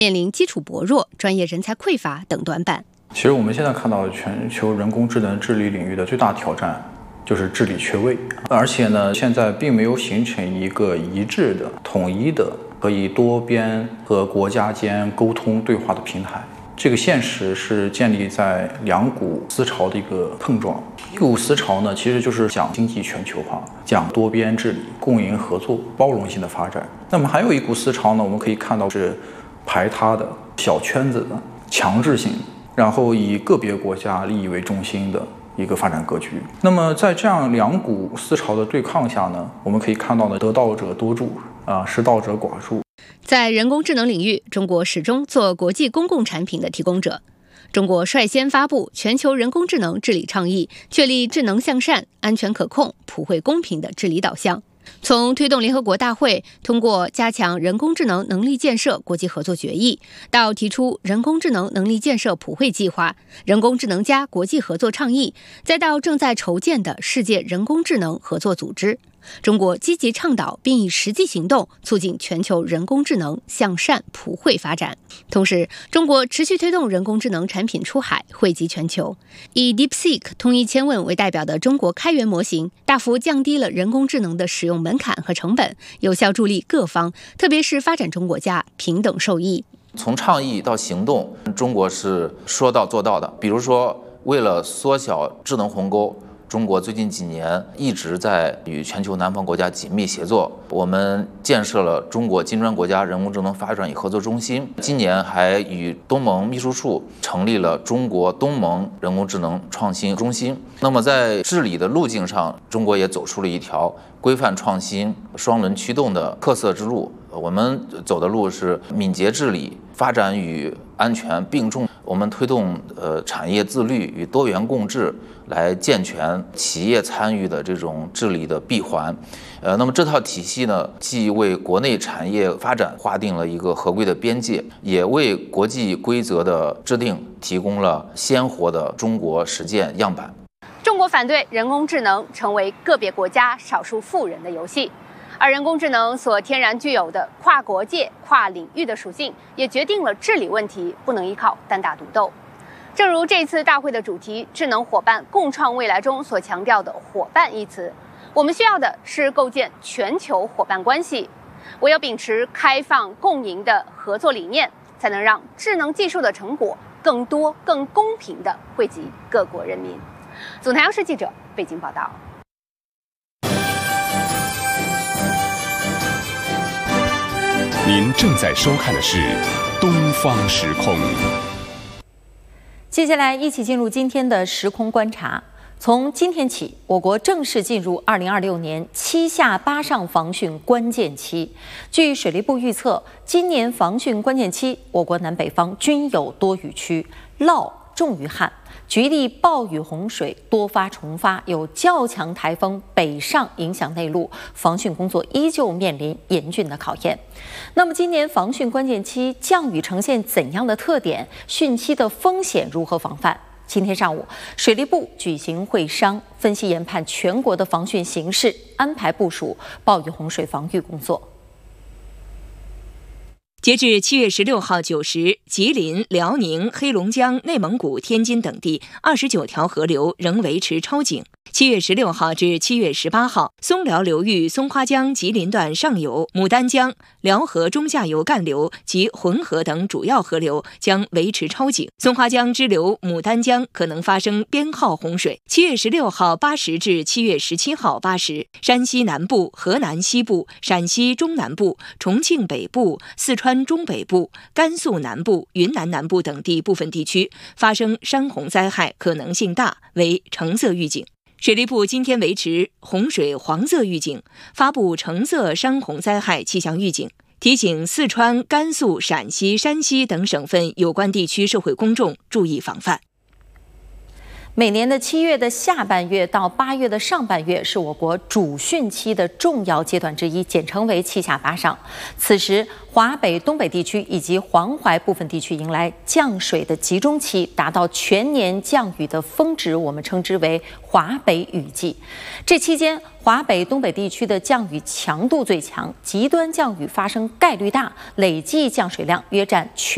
面临基础薄弱、专业人才匮乏等短板。 其实我们现在看到全球人工智能治理领域的最大挑战就是治理缺位，而且呢，现在并没有形成一个一致的、统一的可以多边和国家间沟通对话的平台。这个现实是建立在两股思潮的一个碰撞。一股思潮呢，其实就是讲经济全球化，讲多边治理、共赢合作、包容性的发展。那么还有一股思潮呢，我们可以看到是排他的、小圈子的、强制性，然后以个别国家利益为中心的一个发展格局。那么在这样两股思潮的对抗下呢，我们可以看到呢，得道者多助失道者寡助。 在人工智能领域，中国始终做国际公共产品的提供者。中国率先发布全球人工智能治理倡议，确立智能向善、安全可控、普惠公平的治理导向。从推动联合国大会通过加强人工智能能力建设国际合作决议，到提出人工智能能力建设普惠计划、人工智能加国际合作倡议，再到正在筹建的世界人工智能合作组织，中国积极倡导并以实际行动促进全球人工智能向善普惠发展。同时，中国持续推动人工智能产品出海，惠及全球。以 DeepSeek 通义千问为代表的中国开源模型，大幅降低了人工智能的使用门槛和成本，有效助力各方，特别是发展中国家平等受益。 从倡议到行动，中国是说到做到的。比如说，为了缩小智能鸿沟，中国最近几年一直在与全球南方国家紧密协作，我们建设了中国金砖国家人工智能发展与合作中心，今年还与东盟秘书处成立了中国东盟人工智能创新中心。那么在治理的路径上，中国也走出了一条规范创新、双轮驱动的特色之路。我们走的路是敏捷治理、发展与安全并重。我们推动产业自律与多元共治，来健全企业参与的这种治理的闭环。那么这套体系呢，既为国内产业发展划定了一个合规的边界，也为国际规则的制定提供了鲜活的中国实践样板。 中国反对人工智能成为个别国家少数富人的游戏。而人工智能所天然具有的跨国界、跨领域的属性，也决定了治理问题不能依靠单打独斗。正如这次大会的主题“智能伙伴共创未来”中所强调的“伙伴”一词，我们需要的是构建全球伙伴关系。唯有秉持开放共赢的合作理念，才能让智能技术的成果更多、更公平地惠及各国人民。总台央视记者北京报道。 您正在收看的是《东方时空》。 接下来一起进入今天的时空观察。从今天起，我国正式进入2026年7下8上防汛关键期。据水利部预测，今年防汛关键期，我国南北方均有多雨区，涝重于旱。局地暴雨洪水多发重发，有较强台风北上影响内陆，防汛工作依旧面临严峻的考验。那么今年防汛关键期降雨呈现怎样的特点？汛期的风险如何防范？今天上午，水利部举行会商，分析研判全国的防汛形势，安排部署暴雨洪水防御工作。 截至7月16号9时，吉林、辽宁、黑龙江、内蒙古、天津等地29条河流仍维持超警。7月16号至7月18号，松辽流域松花江吉林段上游、牡丹江、辽河中下游干流及浑河等主要河流将维持超警。松花江支流牡丹江可能发生编号洪水。7月16号8时至7月17号8时，山西南部、河南西部、陕西中南部、重庆北部、四川中北部、甘肃南部、云南南部等地部分地区发生山洪灾害可能性大，为橙色预警。水利部今天维持洪水黄色预警，发布橙色山洪灾害气象预警，提醒四川、甘肃、陕西、山西等省份有关地区社会公众注意防范。 每年的7月的下半月到8月的上半月是我国主汛期的重要阶段之一，简称为7下8上。此时，华北、东北地区以及黄淮部分地区迎来降水的集中期，达到全年降雨的峰值，我们称之为华北雨季。这期间，华北、东北地区的降雨强度最强，极端降雨发生概率大，累计降水量约占全